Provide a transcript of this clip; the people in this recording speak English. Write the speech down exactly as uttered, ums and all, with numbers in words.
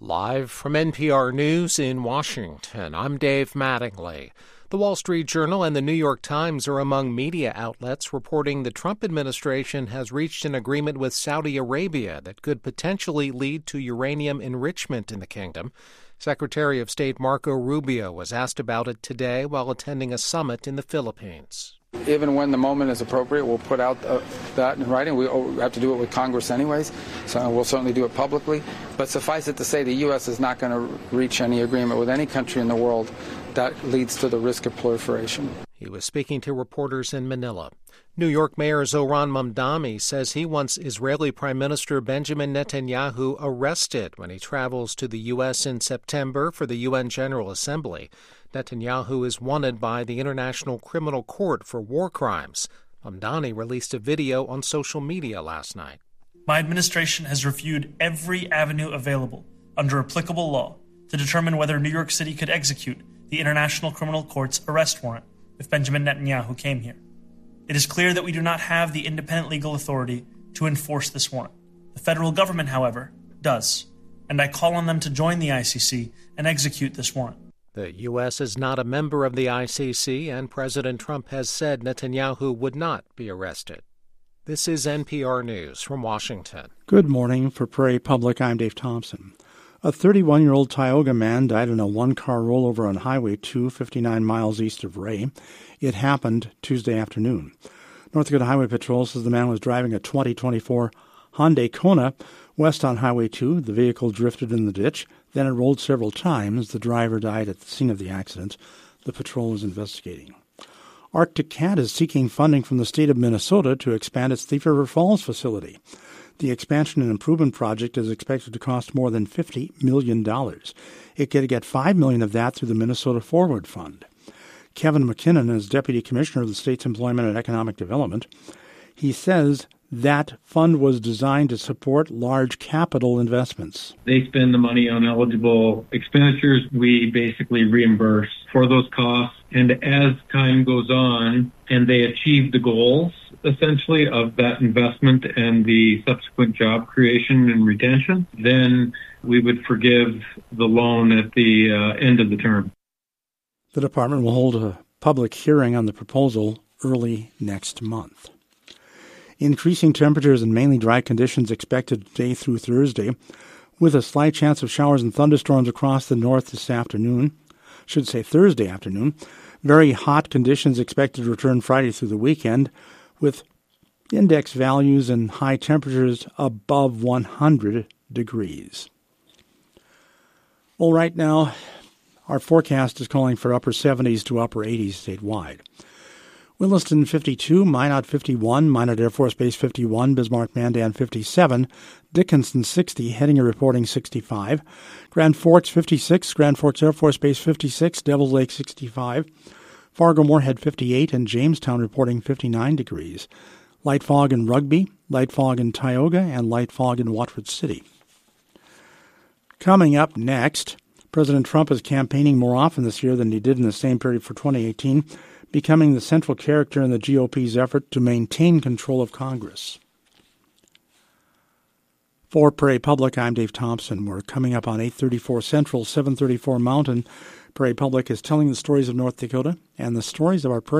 Live from N P R News in Washington, I'm Dave Mattingly. The Wall Street Journal and the New York Times are among media outlets reporting the Trump administration has reached an agreement with Saudi Arabia that could potentially lead to uranium enrichment in the kingdom. Secretary of State Marco Rubio was asked about it today while attending a summit in the Philippines. Even when the moment is appropriate, we'll put out uh, that in writing. We have to do it with Congress anyways, so we'll certainly do it publicly. But suffice it to say, the U S is not going to reach any agreement with any country in the world that leads to the risk of proliferation. He was speaking to reporters in Manila. New York Mayor Zohran Mamdani says he wants Israeli Prime Minister Benjamin Netanyahu arrested when he travels to the U S in September for the U N General Assembly. Netanyahu is wanted by the International Criminal Court for war crimes. Mamdani released a video on social media last night. My administration has reviewed every avenue available under applicable law to determine whether New York City could execute the International Criminal Court's arrest warrant if Benjamin Netanyahu came here. It is clear that we do not have the independent legal authority to enforce this warrant. The federal government, however, does, and I call on them to join the I C C and execute this warrant. The U S is not a member of the I C C, and President Trump has said Netanyahu would not be arrested. This is N P R News from Washington. Good morning. For Prairie Public, I'm Dave Thompson. A thirty-one-year-old Tioga man died in a one-car rollover on Highway two, fifty-nine miles east of Ray. It happened Tuesday afternoon. North Dakota Highway Patrol says the man was driving a twenty twenty-four Hyundai Kona west on Highway two. The vehicle drifted in the ditch. Then it rolled several times. The driver died at the scene of the accident. The patrol is investigating. Arctic Cat is seeking funding from the state of Minnesota to expand its Thief River Falls facility. The expansion and improvement project is expected to cost more than fifty million dollars. It could get five million dollars of that through the Minnesota Forward Fund. Kevin McKinnon is Deputy Commissioner of the state's Employment and Economic Development. He says that fund was designed to support large capital investments. They spend the money on eligible expenditures. We basically reimburse for those costs. And as time goes on and they achieve the goals, essentially, of that investment and the subsequent job creation and retention, then we would forgive the loan at the uh, end of the term. The department will hold a public hearing on the proposal early next month. Increasing temperatures and mainly dry conditions expected today through Thursday, with a slight chance of showers and thunderstorms across the north this afternoon. Should say Thursday afternoon. Very hot conditions expected to return Friday through the weekend, with index values and high temperatures above one hundred degrees. Well, right now, our forecast is calling for upper seventies to upper eighties statewide. Williston fifty-two, Minot fifty-one, Minot Air Force Base fifty-one, Bismarck-Mandan fifty-seven, Dickinson sixty, Hettinger reporting sixty-five, Grand Forks fifty-six, Grand Forks Air Force Base fifty-six, Devils Lake sixty-five, Fargo-Moorhead fifty-eight, and Jamestown reporting fifty-nine degrees. Light fog in Rugby, light fog in Tioga, and light fog in Watford City. Coming up next, President Trump is campaigning more often this year than he did in the same period for twenty eighteen, becoming the central character in the G O P's effort to maintain control of Congress. For Prairie Public, I'm Dave Thompson. We're coming up on eight thirty-four Central, seven thirty-four Mountain. Prairie Public is telling the stories of North Dakota and the stories of our prairie